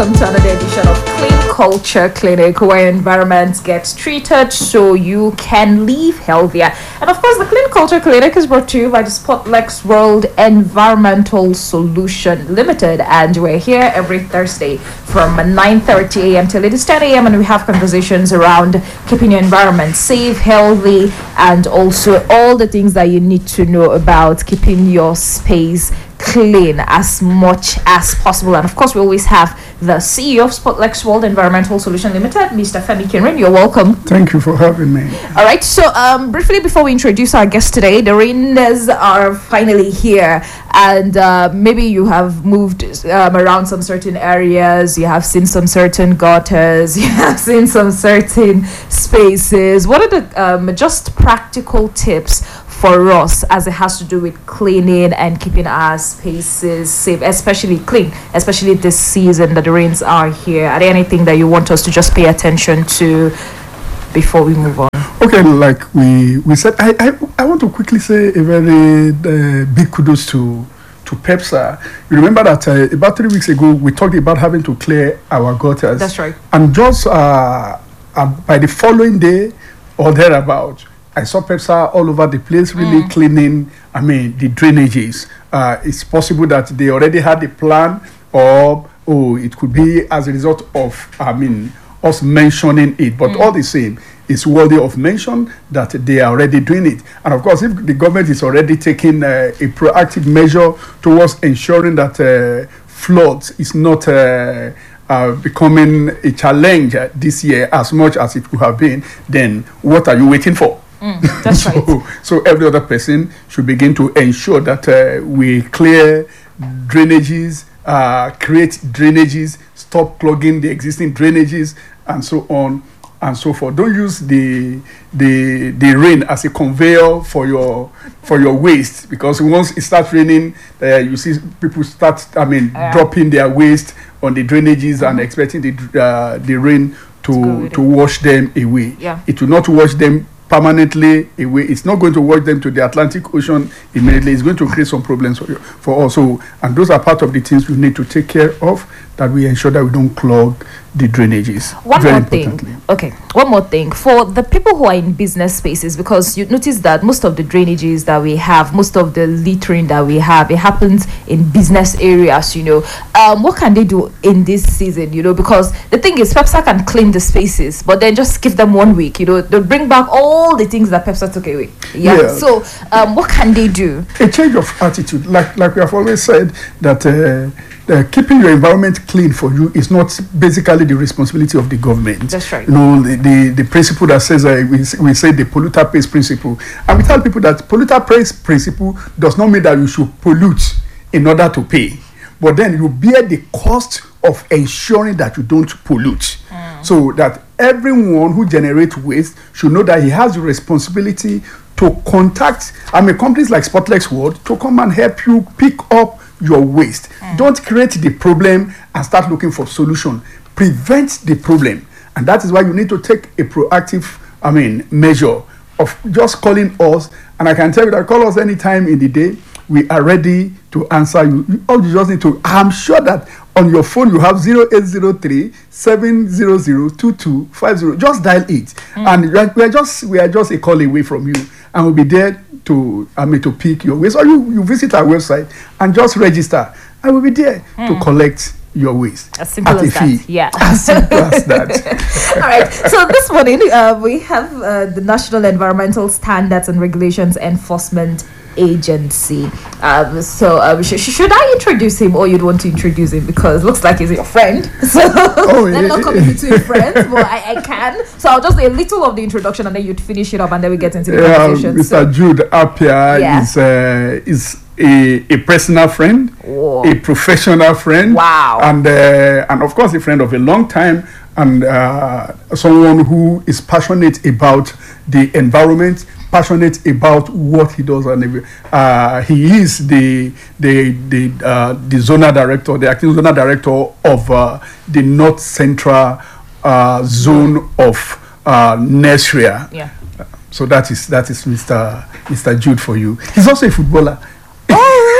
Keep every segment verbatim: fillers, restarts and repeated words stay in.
welcome to another edition of Clean Culture Clinic, where environment gets treated so you can live healthier. And of course, the Clean Culture Clinic is brought to you by the Spotlex World Environmental Solution Limited, and we're here every Thursday from nine thirty a.m. till it is ten a.m. and we have conversations around keeping your environment safe, healthy, and also all the things that you need to know about keeping your space clean as much as possible. And of course, we always have the C E O of Spotlex World Environmental Solution Limited, Mister Femi Kinrin. You're welcome. Thank you for having me. All right, so um, briefly before we introduce our guest today, the rainers are finally here, and uh, maybe you have moved um, around some certain areas, you have seen some certain gutters, you have seen some certain spaces. What are the um, just practical tips for us as it has to do with cleaning and keeping our spaces safe, especially clean, especially this season that the rains are here? Are there anything that you want us to just pay attention to before we move on? Okay, like we we said, I I, I want to quickly say a very uh, big kudos to to PEPSA. You remember that uh, about three weeks ago we talked about having to clear our gutters. That's right. And just uh, uh, by the following day or thereabout, I saw PEPSA all over the place, really mm. cleaning, I mean, the drainages. Uh, it's possible that they already had a plan, or oh, it could be as a result of, I mean, us mentioning it. But mm. all the same, it's worthy of mention that they are already doing it. And of course, if the government is already taking uh, a proactive measure towards ensuring that uh, floods is not uh, Uh, becoming a challenge uh, this year as much as it could have been, then what are you waiting for? Mm, that's so, right. So every other person should begin to ensure that uh, we clear drainages, uh, create drainages, stop clogging the existing drainages, and so on and so forth. Don't use the the the rain as a conveyor for your for your waste, because once it starts raining, uh, you see people start, I mean, uh, dropping their waste on the drainages mm-hmm. and expecting the uh, the rain to to wash them away. Yeah. It will not wash them permanently away. It's not going to wash them to the Atlantic Ocean immediately. It's going to create some problems for you, for us. So, and those are part of the things we need to take care of, that we ensure that we don't clog the drainages. One more thing. Okay, one more thing. For the people who are in business spaces, because you notice that most of the drainages that we have, most of the littering that we have, it happens in business areas, you know. Um, what can they do in this season, you know? Because the thing is, PEPSA can clean the spaces, but then just give them one week, you know, they'll bring back all the things that PEPSA took away. Yeah. yeah. So, um, what can they do? A change of attitude. Like, like we have always said, that uh, Uh, keeping your environment clean for you is not basically the responsibility of the government. That's right. You know, the, the, the principle that says, uh, we, we say the polluter pays principle. And we tell people that polluter pays principle does not mean that you should pollute in order to pay. But then you bear the cost of ensuring that you don't pollute. Mm. So that everyone who generates waste should know that he has the responsibility to contact, I mean, companies like Spotlex World to come and help you pick up your waste. Mm. Don't create the problem and start looking for solution. Prevent the problem. And that is why you need to take a proactive, I mean, measure of just calling us. And I can tell you that call us anytime in the day. We are ready to answer you. you all you just need to, I'm sure that on your phone you have zero eight zero three, seven zero zero, two two five zero. Just dial it. Mm. And we are, we are just we are just a call away from you. And we'll be there to, I mean, to pick your waste. Or you, you visit our website and just register. I will be there mm. to collect your waste. As simple as that. Fee. Yeah. As simple as that. All right. So this morning uh, we have uh, the National Environmental Standards and Regulations Enforcement Agency. Um, so um, sh- should I introduce him, or you'd want to introduce him, because it looks like he's your friend? So oh, I'm yeah, not coming between friends, but I, I can. So I'll just do a little of the introduction, and then you'd finish it up, and then we get into the yeah, conversation. Mister So, Jude Appiah yeah. is uh, is a, a personal friend, Whoa. a professional friend, wow, and uh, and of course a friend of a long time, and uh, someone who is passionate about the environment, passionate about what he does, and uh, he is the the the uh, the zonal director, the acting zonal director of uh, the North Central uh, zone of uh, Nesria. Yeah. So that is that is Mister Mister Jude for you. He's also a footballer. Oh, really?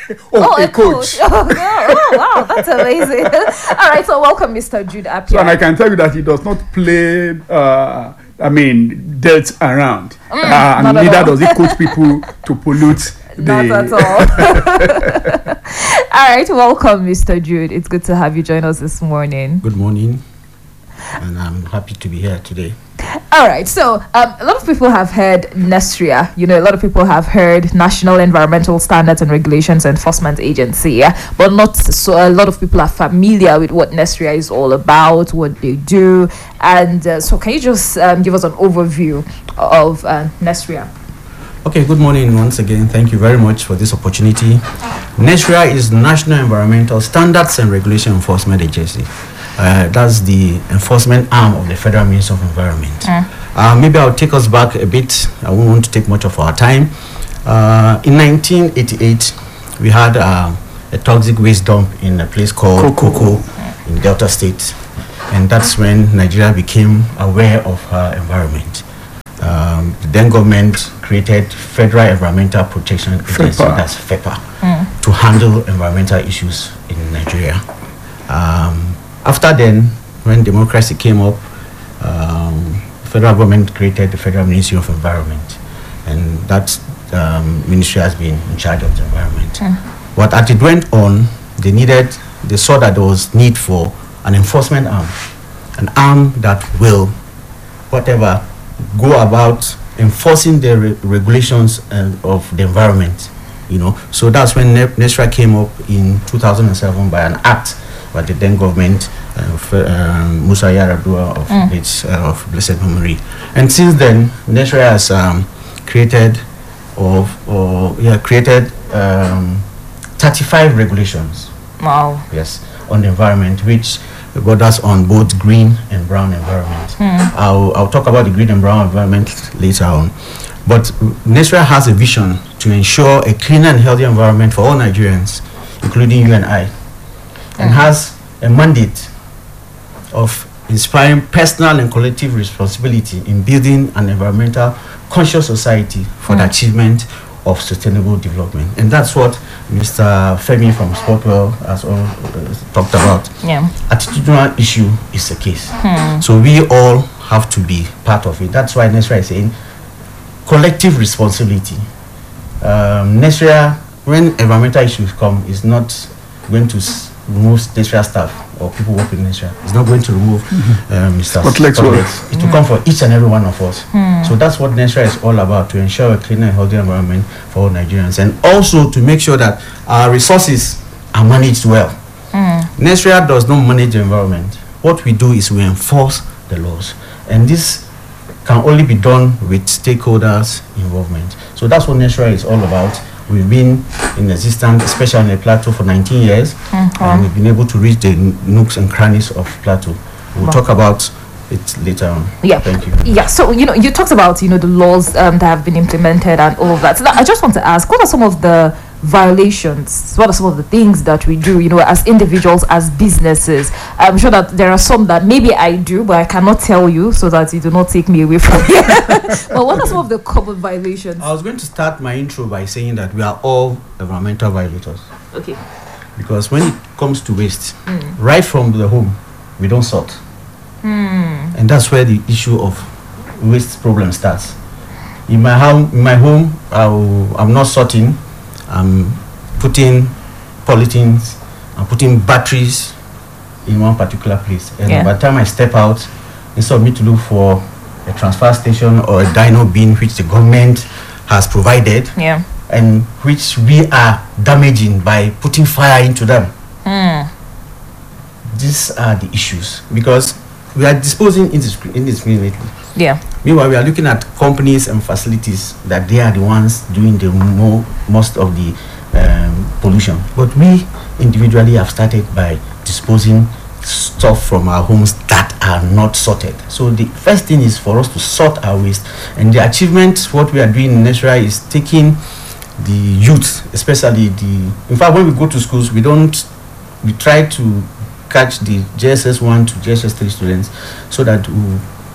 oh, Oh, a coach. Oh, no. Oh, wow, that's amazing. All right, so welcome, Mister Jude Appiah. So, and I can tell you that he does not play, uh, I mean, dirt around. uh, and not at neither all. does he coach people to pollute Not the. at all. All right, welcome, Mister Jude. It's good to have you join us this morning. Good morning, and I'm happy to be here today. All right, so um, a lot of people have heard NESRIA. You know, a lot of people have heard National Environmental Standards and Regulations Enforcement Agency, yeah? But not so. A lot of people are familiar with what NESRIA is all about, what they do, and uh, so can you just um, give us an overview of uh, NESRIA? Okay, good morning once again. Thank you very much for this opportunity. NESRIA is National Environmental Standards and Regulation Enforcement Agency. Uh, that's the enforcement arm of the Federal Ministry of Environment. Mm. Uh, maybe I'll take us back a bit. I won't want to take much of our time. Uh, in nineteen eighty-eight, we had uh, a toxic waste dump in a place called Koko in Delta State. And that's when Nigeria became aware of her environment. Um, the then government created Federal Environmental Protection Agency, that's FEPA, mm. to handle environmental issues in Nigeria. Um, After then, when democracy came up, um, federal government created the Federal Ministry of Environment, and that um, ministry has been in charge of the environment. Mm. But as it went on, they needed, they saw that there was need for an enforcement arm, an arm that will, whatever, go about enforcing the re- regulations uh, of the environment. You know, so that's when ne- NESRIA came up in two thousand seven by an act by the then government, uh, for, um, Musa Yar'Adua of, mm. its, uh, of blessed memory. And since then, NESRIA has um, created, or, or yeah, created um, thirty-five regulations. Wow. Yes, on the environment, which got us on both green and brown environment. Mm. I'll, I'll talk about the green and brown environment later on. But NESRIA has a vision to ensure a cleaner and healthier environment for all Nigerians, including you and I, and mm. has a mandate of inspiring personal and collective responsibility in building an environmental conscious society for mm. the achievement of sustainable development. And that's what Mister Femi from Sportwell has all uh, talked about. Yeah. Attitudinal issue is the case. Mm. So we all have to be part of it. That's why NESRIA is saying collective responsibility. Um, NESRIA, when environmental issues come, is not going to s- remove NESRIA staff or people working in NESRIA. It's not going to remove mm-hmm. uh, Mister But let's work. It will mm. come for each and every one of us. Mm. So that's what NESRIA is all about, to ensure a cleaner and healthier environment for all Nigerians, and also to make sure that our resources are managed well. Mm. NESRIA does not manage the environment. What we do is we enforce the laws, and this can only be done with stakeholders' involvement. So that's what NESRIA is all about. We've been in existence, especially in the plateau, for nineteen years, mm-hmm. and we've been able to reach the nooks and crannies of plateau. We'll wow. talk about it later on. Yeah. Thank you. Yeah. So, you know, you talked about, you know, the laws um, that have been implemented and all of that. So that, I just want to ask, what are some of the violations? What are some of the things that we do, you know, as individuals, as businesses? I'm sure that there are some that maybe I do, but I cannot tell you, so that you do not take me away from here. But what are some of the common violations? I was going to start my intro by saying that we are all environmental violators. Okay. Because when it comes to waste, mm. right from the home, we don't sort. Mm. And that's where the issue of waste problem starts. In my home, in my home, I'll, I'm not sorting. I'm putting polythenes, I'm putting batteries in one particular place. And yeah. by the time I step out, instead of me to look for a transfer station or a dino bin which the government has provided, yeah. and which we are damaging by putting fire into them. Mm. These are the issues, because we are disposing indiscriminately. Yeah. Meanwhile, we are looking at companies and facilities that they are the ones doing the mo- most of the um, pollution. But we individually have started by disposing stuff from our homes that are not sorted. So the first thing is for us to sort our waste. And the achievement, what we are doing in NESRIA is taking the youth, especially the... In fact, when we go to schools, we don't... We try to catch the J S S one to J S S three students so that we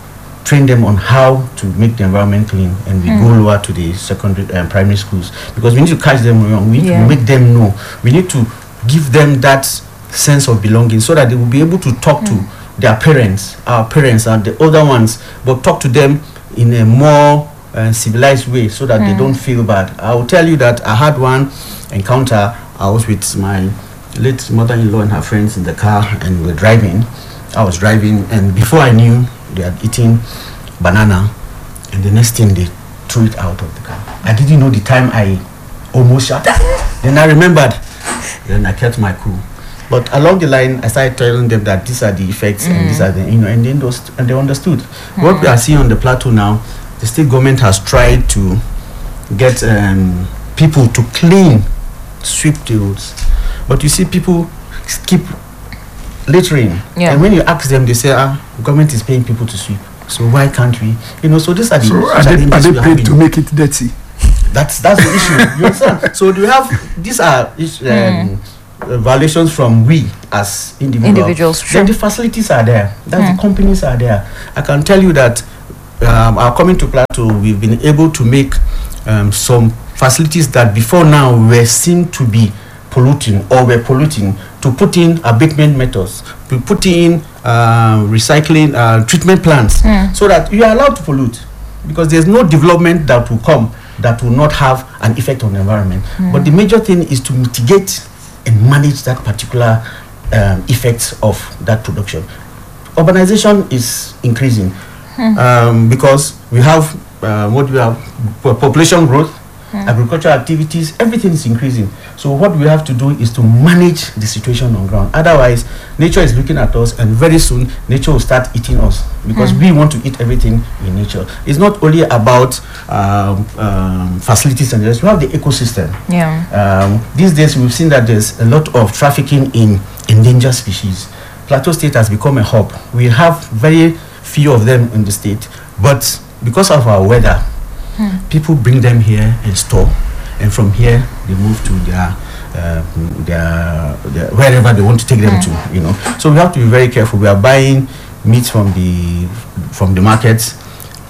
train them on how to make the environment clean, and we mm. go lower to the secondary and uh, primary schools, because we need to catch them young. We need yeah. to make them know. We need to give them that sense of belonging, so that they will be able to talk mm. to their parents, our parents and the older ones, but talk to them in a more uh, civilized way, so that mm. they don't feel bad. I will tell you that I had one encounter. I was with my late mother-in-law and her friends in the car, and we were driving. I was driving, and before I knew, they had eaten banana, and the next thing they threw it out of the car. I didn't know the time I almost shut. Then I remembered. Then I kept my cool. But along the line, I started telling them that these are the effects, mm. and these are the, you know, and they, underst- and they understood. Mm. What we are seeing on the plateau now, the state government has tried to get um, people to clean, sweep the roads. But you see, people keep littering, yeah. and when you ask them, they say, "Ah, government is paying people to sweep, so why can't we?" You know, so these are the so are they, are they paid to make it dirty? That's that's the issue. You understand? So do we have these are um, mm. uh, violations from we as individuals. Individuals, sure. Then the facilities are there. That mm. the companies are there. I can tell you that um, our coming to Plateau, we've been able to make um, some facilities that before now were seen to be polluting or were polluting, to put in abatement methods, to put in uh, recycling uh, treatment plants, mm. so that you are allowed to pollute, because there's no development that will come that will not have an effect on the environment. Mm. But the major thing is to mitigate and manage that particular um, effects of that production. Urbanization is increasing mm. um, because we have uh, what we have population growth. Mm. Agricultural activities, everything is increasing. So what we have to do is to manage the situation on ground. Otherwise, nature is looking at us, and very soon nature will start eating us, because mm. we want to eat everything in nature. It's not only about um, um, facilities and this. We have the ecosystem. Yeah. Um, these days we've seen that there's a lot of trafficking in endangered species. Plateau State has become a hub. We have very few of them in the state, but because of our weather, Hmm. people bring them here and store, and from here they move to their, uh, their, their wherever they want to take them hmm. to. You know, so we have to be very careful. We are buying meat from the from the markets.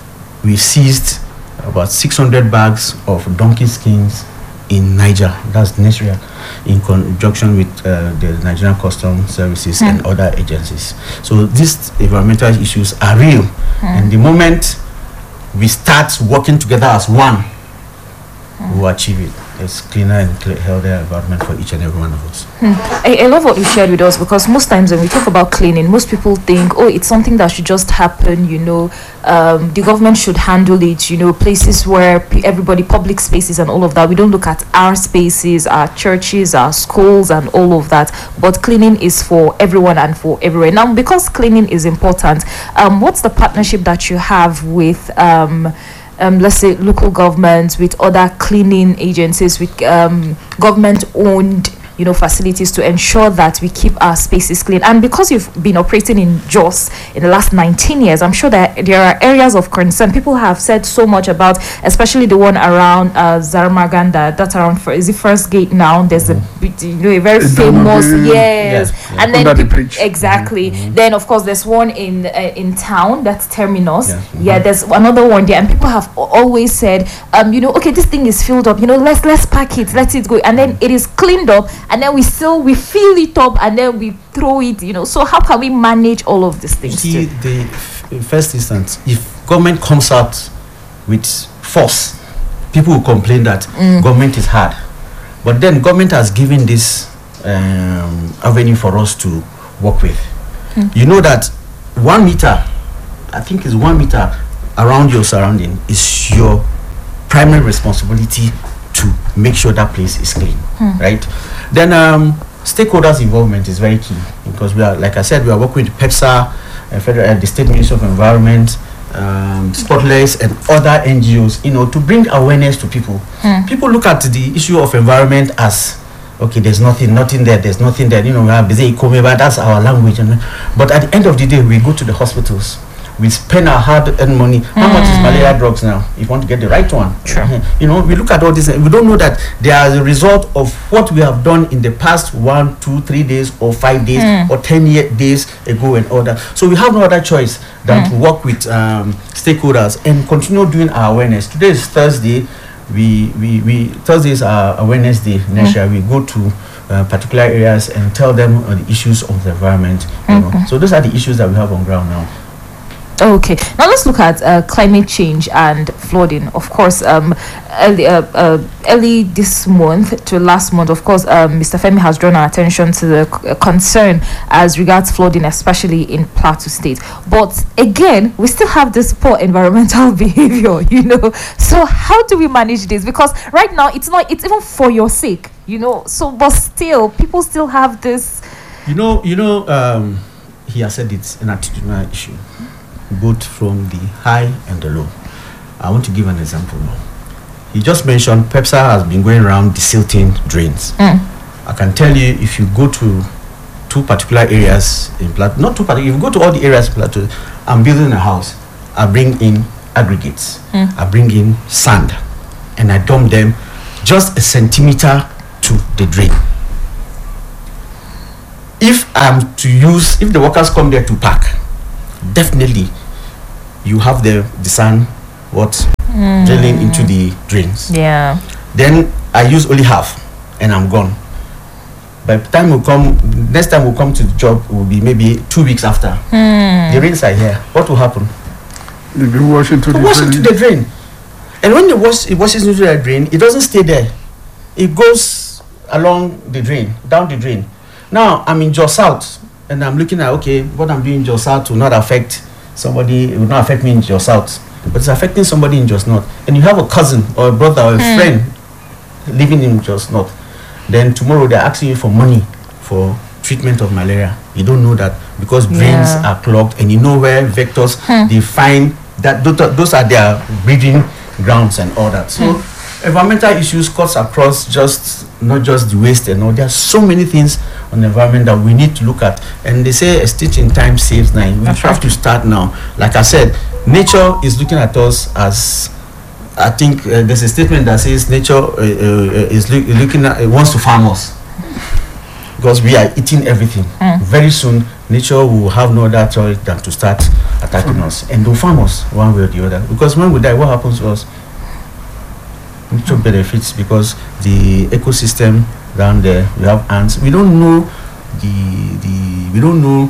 We seized about six hundred bags of donkey skins in Niger. That's Nigeria, in conjunction with uh, the Nigerian Customs Services hmm. and other agencies. So these environmental issues are real, hmm. and the moment we start working together as one, mm. we will achieve it. It's cleaner and clear, healthier environment for each and every one of us. Hmm. I, I love what you shared with us, because most times when we talk about cleaning, most people think, oh, it's something that should just happen, you know, um, the government should handle it, you know, places where p- everybody, public spaces and all of that. We don't look at our spaces, our churches, our schools and all of that, but cleaning is for everyone and for everywhere. Now, because cleaning is important, um, what's the partnership that you have with um, Um, let's say local governments, with other cleaning agencies, with um, government-owned, you know, facilities, to ensure that we keep our spaces clean? And because you've been operating in Jos in the last nineteen years, I'm sure that there are areas of concern. People have said so much about, especially the one around uh, Zaramaganda. That's around, for, is it First Gate now? There's mm-hmm. a, you know, a very it's famous, yes, yes, yeah. and then Under people, the bridge. exactly. Mm-hmm. Then of course there's one in uh, in town, that's Terminus. Yeah. Mm-hmm. Yeah, there's another one there, and people have always said, um, you know, okay, this thing is filled up, you know, let's let's pack it, let it go, and then it is cleaned up, and then we still we fill it up, and then we throw it, you know. So how can we manage all of these things? See, too? the f- first instance, if government comes out with force, people will complain that mm. government is hard. But then government has given this um, avenue for us to work with. Mm. You know that one meter, I think is one meter around your surrounding is your primary responsibility to make sure that place is clean, hmm. right? Then um, stakeholders' involvement is very key, because we are, like I said, we are working with PEPSA, uh, Federal, uh, the State Ministry of Environment, um, Spotless, and other N G Os, you know, to bring awareness to people. Hmm. People look at the issue of environment as, okay, there's nothing, nothing there, there's nothing there, you know, we have busy, that's our language. And, but at the end of the day, we go to the hospitals, We spend our hard-earned money. How much is malaria drugs now? If you want to get the right one, True. Mhm. You know, we look at all this, and we don't know that they are the result of what we have done in the past one, two, three days, or five days, or ten year, days ago, and all that. So we have no other choice than to work with um, stakeholders and continue doing our awareness. Today is Thursday. We we we Thursday is our awareness day. Next year we go to uh, particular areas and tell them uh, the issues of the environment. You know. So those are the issues that we have on ground now. Okay, now let's look at uh, climate change and flooding. Of course, um, early, uh, uh, early this month to last month, of course, um, Mister Femi has drawn our attention to the c- uh, concern as regards flooding, especially in Plateau State. But again, we still have this poor environmental behavior, you know. So how do we manage this? Because right now, it's not. It's even for your sake, you know. So, but still, people still have this. You know, you know, um, he has said it's an attitudinal issue, both from the high and the low. I want to give an example now. He just mentioned PEPSA has been going around desilting drains. Mm. I can tell you, if you go to two particular areas in Plateau, not two particular, if you go to all the areas in Plateau, I'm building a house, I bring in aggregates, Mm. I bring in sand, and I dump them just a centimeter to the drain. If I'm to use, if the workers come there to pack, definitely you have the the sand what drilling into the drains. Yeah. Then I use only half and I'm gone. By the time we come, next time we come to the job will be maybe two weeks after. The rains are here. What will happen? They've been washing to It the washes drain. into the drain. And when it wash, it washes into the drain, it doesn't stay there. It goes along the drain, down the drain. Now I'm in Jos South and I'm looking at, okay, what I'm doing in Jos South will not affect somebody, it will not affect me in Jos South, but it's affecting somebody in Jos North. And you have a cousin or a brother or a friend living in Jos North. Then tomorrow they're asking you for money for treatment of malaria. You don't know that because drains Yeah. are clogged, and you know where vectors they find that tho- those are their breeding grounds and all that. So environmental issues cuts across just not just the waste and all. There are so many things on the environment that we need to look at. And they say a stitch in time saves nine. We That's have right. to start now. Like I said, nature is looking at us as, I think uh, there's a statement that says nature uh, uh, is loo- looking at, uh, wants to farm us because we are eating everything. Very soon, nature will have no other choice than to start attacking us, and they'll farm us one way or the other. Because when we die, what happens to us? Nature benefits because the ecosystem down there, we have ants. We don't know the the we don't know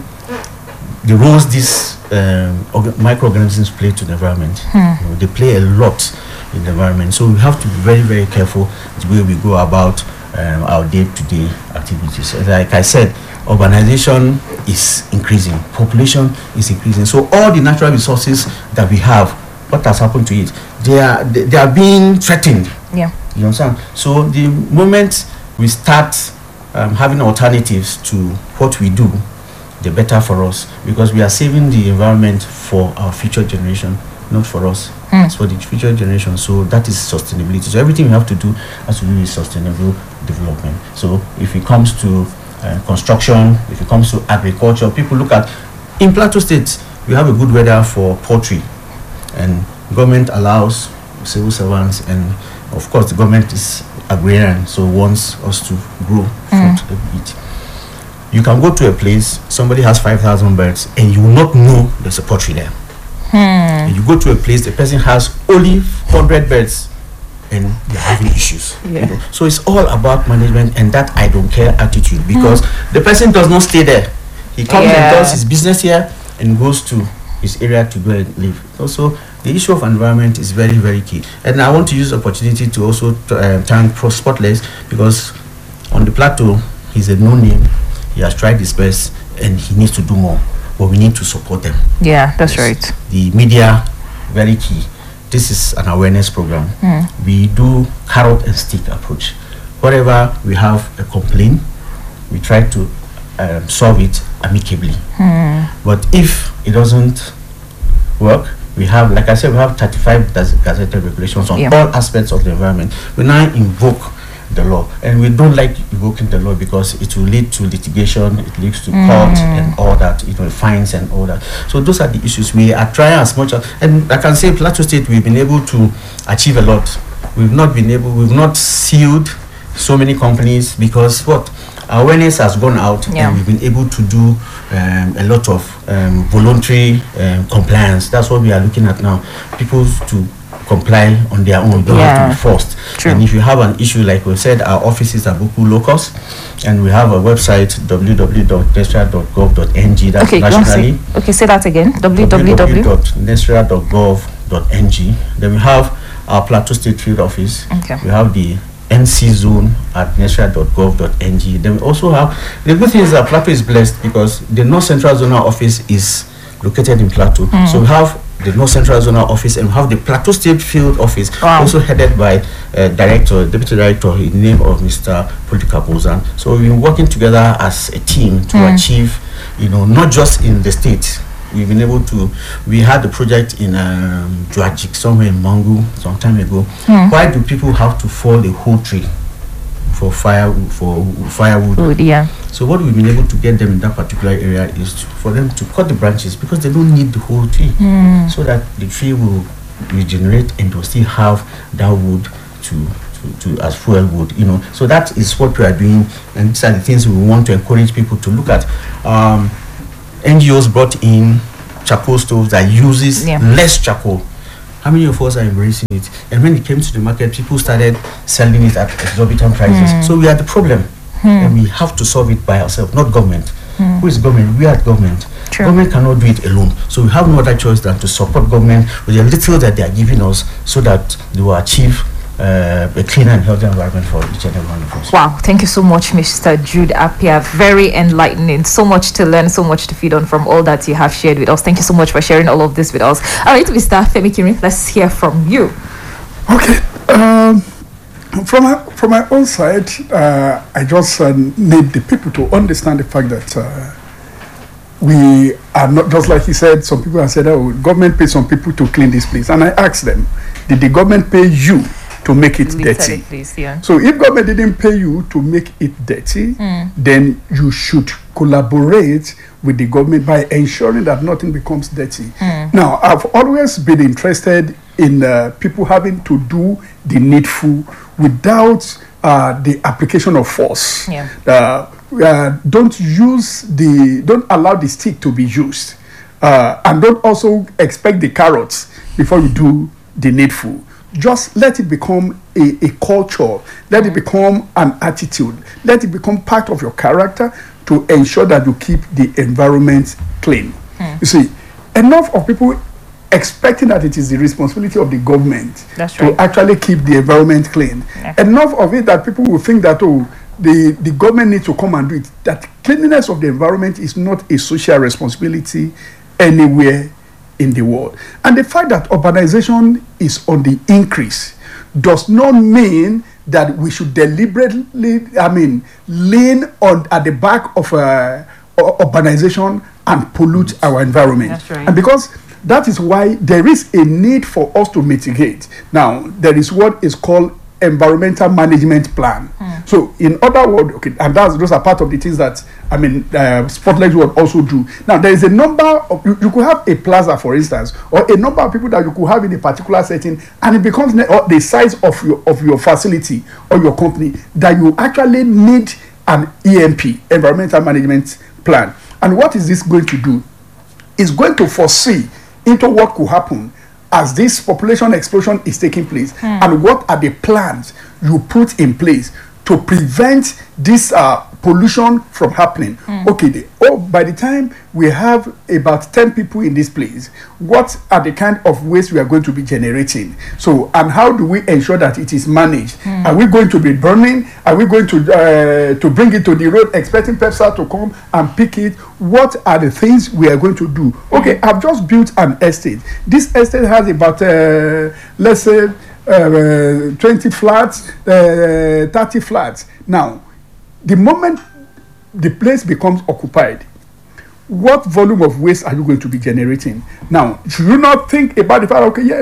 the roles these um, orga- microorganisms play to the environment. You know, they play a lot in the environment, so we have to be very very careful the way we go about um, our day-to-day activities. Like I said, urbanization is increasing, population is increasing, so all the natural resources that we have, what has happened to it? They are they, they are being threatened. Yeah. You understand? So the moment we start um, having alternatives to what we do, the better for us, because we are saving the environment for our future generation, not for us. It's for the future generation. So that is sustainability. So everything we have to do has to do with sustainable development. So if it comes to uh, construction, if it comes to agriculture, people look at, in Plateau State, we have a good weather for poultry, and government allows civil servants, and of course the government is agrarian, so wants us to grow food a bit. You can go to a place, somebody has five thousand birds, and you will not know there's a poultry there. And you go to a place, the person has only one hundred birds, and they're having issues. you Yeah. know. So it's all about management and that I don't care attitude, because the person does not stay there. He comes Yeah. and does his business here and goes to his area to go and live. Also, the issue of environment is very, very key. And I want to use the opportunity to also uh, thank Pro Spotless, because on the plateau, he's a no-name. He has tried his best and he needs to do more. But we need to support them. Yeah, that's Yes. right. The media, very key. This is an awareness program. We do carrot and stick approach. Whatever we have a complaint, we try to um, solve it amicably. But if it doesn't work, we have, like I said, we have thirty-five gaz- gazetted regulations on Yeah. all aspects of the environment. We now invoke the law. And we don't like invoking the law because it will lead to litigation, it leads to court and all that, you know, fines and all that. So those are the issues we are trying as much as, and I can say Plateau State, we've been able to achieve a lot. We've not been able, we've not sealed so many companies because what? Awareness has gone out, Yeah. and we've been able to do um, a lot of um, voluntary um, compliance. That's what we are looking at now. People to comply on their own, don't Yeah. have to be forced. True. And if you have an issue, like we said, our offices are Buku Locus, and we have a website w w w dot nesria dot gov dot n g. That's Okay, go on, say, nationally. okay, say that again. w w w www. dot nesria dot gov dot n g. Then we have our Plateau State Field Office. Okay. We have the N C zone at nesria dot gov dot n g. Then we also have, the good thing is that Plateau is blessed because the North Central Zonal Office is located in Plateau. So we have the North Central Zonal Office and we have the Plateau State Field Office, Wow. also headed by uh, director, deputy director in the name of Mister Politika Bozan. So we've been working together as a team to achieve, you know, not just in the state. We've been able to, we had the project in um, Juajik, somewhere in Mangu, some time ago. Why do people have to fall a whole tree for fire, for firewood? Good, yeah. So what we've been able to get them in that particular area is to, for them to cut the branches because they don't need the whole tree, so that the tree will regenerate and will still have that wood to, to, to as fuel wood, you know. So that is what we are doing, and these are the things we want to encourage people to look at. Um, N G Os brought in charcoal stoves that uses Yeah. less charcoal. How many of us are embracing it? And when it came to the market, people started selling it at exorbitant prices. So we are the problem, and we have to solve it by ourselves, not government. Who is government? We are government. True. Government cannot do it alone. So we have no other choice than to support government with the little that they are giving us, so that they will achieve uh, a cleaner and healthier environment for each and every one of us. Wow, thank you so much, Mister Jude Appiah. Very enlightening. So much to learn, so much to feed on from all that you have shared with us. Thank you so much for sharing all of this with us. All right, Mister Femi Kinri, let's hear from you. Okay. Um, from my, from my own side, uh, I just uh, need the people to understand the fact that uh, we are not, just like he said, some people have said, oh, government pays some people to clean this place. And I asked them, did the government pay you to make it dirty? Please, yeah. So if government didn't pay you to make it dirty, then you should collaborate with the government by ensuring that nothing becomes dirty. Now, I've always been interested in uh, people having to do the needful without uh, the application of force. Yeah. Uh, uh, don't use the, don't allow the stick to be used. Uh, and don't also expect the carrots before you do the needful. Just let it become a, a culture. Let it become an attitude. Let it become part of your character to ensure that you keep the environment clean. You see, enough of people expecting that it is the responsibility of the government That's to right. actually keep the environment clean. Yeah. Enough of it that people will think that, oh, the, the government needs to come and do it. That cleanliness of the environment is not a social responsibility anywhere in the world. And the fact that urbanization is on the increase does not mean that we should deliberately, I mean, lean on at the back of uh, urbanization and pollute our environment. That's right. And because that is why there is a need for us to mitigate. Now, there is what is called environmental management plan. So, in other words, okay, and that's, those are part of the things that, I mean, uh, Spotlight would also do. Now, there is a number of, you, you could have a plaza, for instance, or a number of people that you could have in a particular setting, and it becomes ne- or the size of your, of your facility or your company that you actually need an E M P, environmental management plan. And what is this going to do? It's going to foresee into what could happen as this population explosion is taking place, and what are the plans you put in place to prevent this uh, pollution from happening. Okay, the, oh, by the time we have about ten people in this place, what are the kind of waste we are going to be generating? So, and how do we ensure that it is managed? Are we going to be burning? Are we going to uh, to bring it to the road, expecting PEPSA to come and pick it? What are the things we are going to do? Okay, I've just built an estate. This estate has about, uh, let's say, uh, twenty flats, uh, thirty flats. Now, the moment the place becomes occupied, what volume of waste are you going to be generating? Now, should you not think about the fact, okay, yes,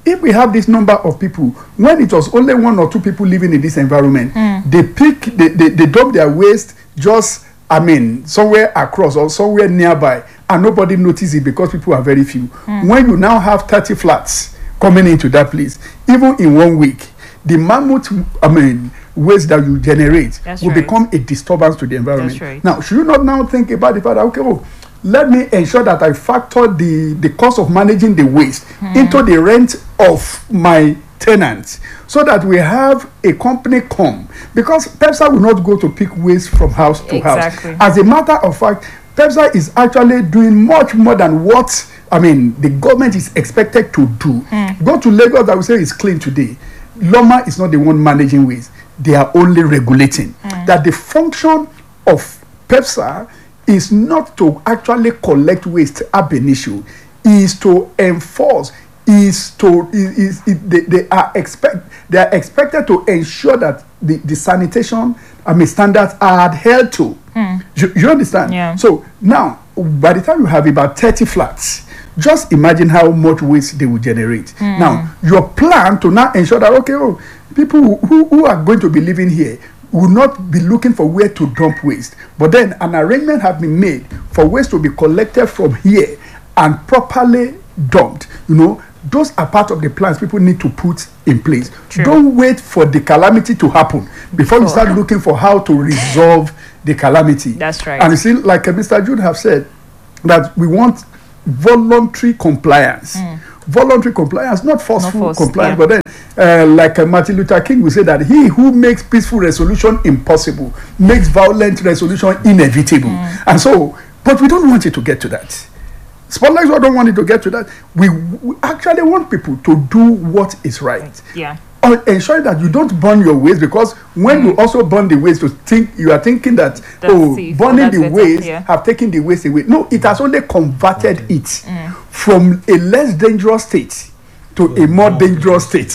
if we have this number of people, when it was only one or two people living in this environment, mm. they pick, they, they, they dump their waste just, I mean, somewhere across or somewhere nearby, and nobody notices it because people are very few. Mm. When you now have thirty flats coming into that place, even in one week, the mammoth, I mean, waste that you generate That's will right. become a disturbance to the environment. Right. Now, should you not now think about the fact that, okay, oh, let me ensure that I factor the, the cost of managing the waste mm. into the rent of my tenants, so that we have a company come, because PEPSA will not go to pick waste from house to exactly. house. As a matter of fact, PEPSA is actually doing much more than what, I mean, the government is expected to do. Mm. Go to Lagos, I would say it's clean today. Loma is not the one managing waste. They are only regulating. Mm. That the function of PEPSA is not to actually collect waste ab initio, is to enforce, is to is, is, is they, they are expect they are expected to ensure that the, the sanitation, I mean, standards are adhered to. Mm. You, you understand? Yeah. So now, by the time you have about thirty flats, just imagine how much waste they will generate. Mm. Now, your plan to now ensure that, okay, oh, people who, who, who are going to be living here will not be looking for where to dump waste. But then an arrangement has been made for waste to be collected from here and properly dumped. You know, those are part of the plans people need to put in place. True. Don't wait for the calamity to happen before you start looking for how to resolve the calamity. That's right. And you see, like uh, Mister Jude have said, that we want voluntary compliance. Mm. Voluntary compliance, not forceful not forced, compliance, yeah. but then, uh, like uh, Martin Luther King will say that he who makes peaceful resolution impossible makes violent resolution inevitable. Mm. And so, but we don't want it to get to that. Spotlights don't want it to get to that. We, we actually want people to do what is right. Yeah. Or ensure that you don't burn your waste, because when mm. you also burn the waste, to think you are thinking that that's oh, safe. burning the waste yeah. have taken the waste away. No, it has only converted okay. it mm. from a less dangerous state to a more dangerous state.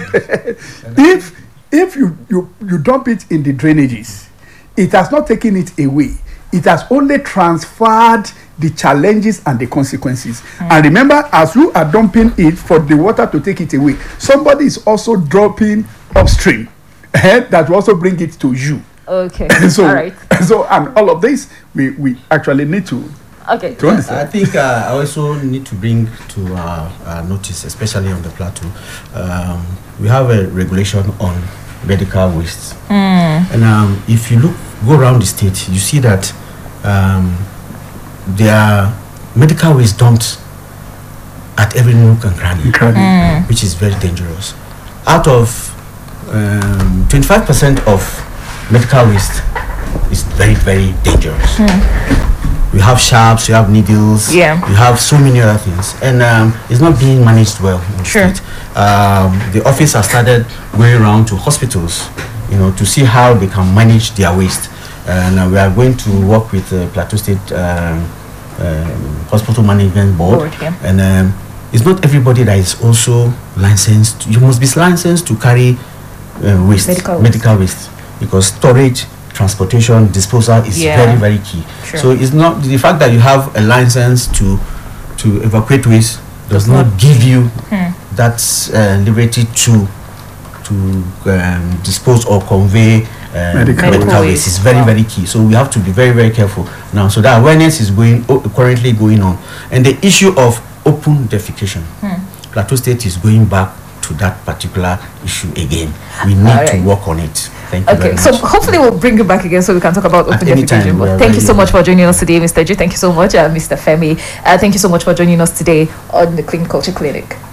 Mm. if if you, you you dump it in the drainages, it has not taken it away. It has only transferred the challenges and the consequences. Mm. And remember, as you are dumping it for the water to take it away, somebody is also dropping upstream eh, that will also bring it to you. Okay. so, all right. So, and all of this, we, we actually need to, okay. to understand. I think uh, I also need to bring to uh, uh, notice, especially on the plateau, um, we have a regulation on medical waste. Mm. And um, if you look, go around the state, you see that um, there are medical waste dumped at every nook and cranny, mm. which is very dangerous. Out of um, twenty-five percent of medical waste is very, very dangerous. Mm. You have sharps, you have needles, yeah. you have so many other things, and um, it's not being managed well in the sure. state. Um, the office has started going around to hospitals, you know, to see how they can manage their waste. And uh, we are going to work with the Plateau State um, um, Hospital Management Board. Board yeah. And um, it's not everybody that is also licensed. You must be licensed to carry uh, waste, medical, medical waste. waste, because storage, transportation, disposal is yeah. very, very key. Sure. So it's not the fact that you have a license to to evacuate waste does not, not give you hmm. that uh, liberty to to um, dispose or convey um, medical, medical waste. Is very, wow. very key. So we have to be very, very careful now. So that awareness is going uh, currently going on, and the issue of open defecation, hmm. Plateau State is going back to that particular issue again. We need right. to work on it. Thank you okay, very much. so hopefully we'll bring you back again so we can talk about open defecation. But thank you so much for joining us today, Mister G. Thank you so much, uh, Mister Femi. Uh, thank you so much for joining us today on the Clean Culture Clinic.